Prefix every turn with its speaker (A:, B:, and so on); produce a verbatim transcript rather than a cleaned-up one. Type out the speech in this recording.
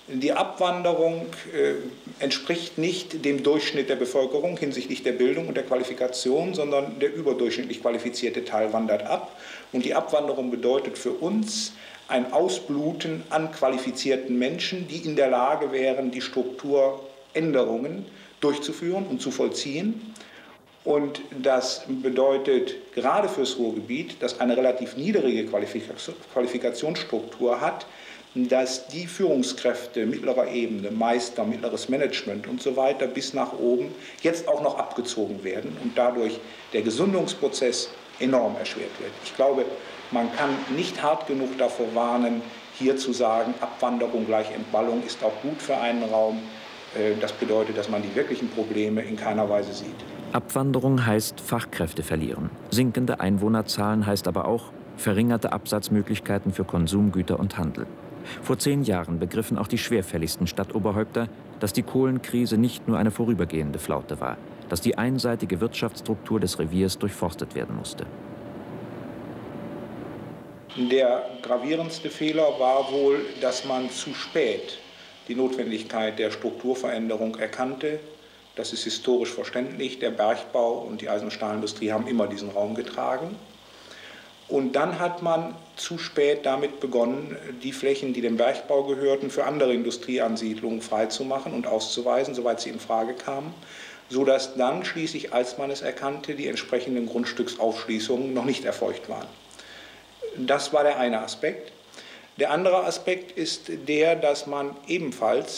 A: Die Abwanderung äh, entspricht nicht dem Durchschnitt der Bevölkerung hinsichtlich der Bildung und der Qualifikation, sondern der überdurchschnittlich qualifizierte Teil wandert ab. Und die Abwanderung bedeutet für uns ein Ausbluten an qualifizierten Menschen, die in der Lage wären, die Strukturänderungen durchzuführen und zu vollziehen. Und das bedeutet gerade fürs Ruhrgebiet, das eine relativ niedrige Qualifikationsstruktur hat, dass die Führungskräfte mittlerer Ebene, Meister, mittleres Management und so weiter bis nach oben jetzt auch noch abgezogen werden und dadurch der Gesundungsprozess enorm erschwert wird. Ich glaube, man kann nicht hart genug davor warnen, hier zu sagen, Abwanderung gleich Entballung ist auch gut für einen Raum. Das bedeutet, dass man die wirklichen Probleme in keiner Weise sieht.
B: Abwanderung heißt Fachkräfte verlieren. Sinkende Einwohnerzahlen heißt aber auch verringerte Absatzmöglichkeiten für Konsumgüter und Handel. Vor zehn Jahren begriffen auch die schwerfälligsten Stadtoberhäupter, dass die Kohlenkrise nicht nur eine vorübergehende Flaute war, dass die einseitige Wirtschaftsstruktur des Reviers durchforstet werden musste.
A: Der gravierendste Fehler war wohl, dass man zu spät die Notwendigkeit der Strukturveränderung erkannte. Das ist historisch verständlich. Der Bergbau und die Eisen- und Stahlindustrie haben immer diesen Raum getragen. Und dann hat man zu spät damit begonnen, die Flächen, die dem Bergbau gehörten, für andere Industrieansiedlungen freizumachen und auszuweisen, soweit sie in Frage kamen, sodass dann schließlich, als man es erkannte, die entsprechenden Grundstücksaufschließungen noch nicht erfolgt waren. Das war der eine Aspekt. Der andere Aspekt ist der, dass man ebenfalls